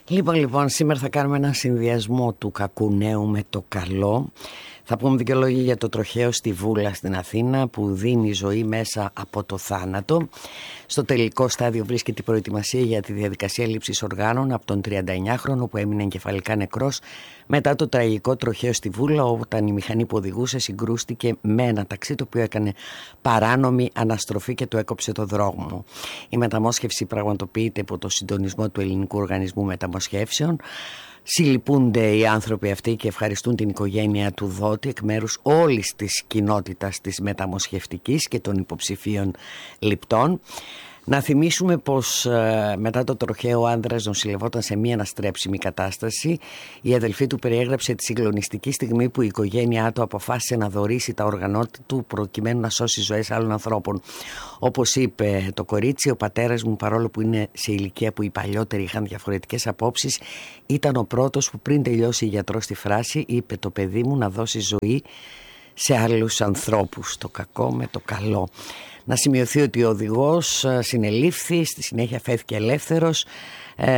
Λοιπόν, σήμερα θα κάνουμε έναν συνδυασμό του κακού νέου με το καλό. Θα πούμε δύο λόγια για το τροχαίο στη Βούλα στην Αθήνα που δίνει ζωή μέσα από το θάνατο. Στο τελικό στάδιο βρίσκεται η προετοιμασία για τη διαδικασία λήψης οργάνων από τον 39χρονο που έμεινε εγκεφαλικά νεκρός μετά το τραγικό τροχαίο στη Βούλα, όταν η μηχανή που οδηγούσε συγκρούστηκε με ένα ταξί το οποίο έκανε παράνομη αναστροφή και του έκοψε το δρόμο. Η μεταμόσχευση πραγματοποιείται από το συντονισμό του Ελληνικού Οργανισμού Μεταμοσχεύσεων. Συλληπούνται οι άνθρωποι αυτοί και ευχαριστούν την οικογένεια του δότη εκ μέρους όλης της κοινότητας της μεταμοσχευτικής και των υποψηφίων ληπτών. Να θυμίσουμε πως μετά το τροχαίο ο άνδρας νοσηλευόταν σε μία αναστρέψιμη κατάσταση. Η αδελφή του περιέγραψε τη συγκλονιστική στιγμή που η οικογένειά του αποφάσισε να δωρήσει τα όργανά του προκειμένου να σώσει ζωές άλλων ανθρώπων. Όπως είπε το κορίτσι, ο πατέρας μου, παρόλο που είναι σε ηλικία που οι παλιότεροι είχαν διαφορετικές απόψεις, ήταν ο πρώτος που πριν τελειώσει η γιατρός τη φράση είπε το παιδί μου να δώσει ζωή σε άλλους ανθρώπους, το κακό με το καλό. Να σημειωθεί ότι ο οδηγός συνελήφθη, στη συνέχεια φέθηκε ελεύθερος.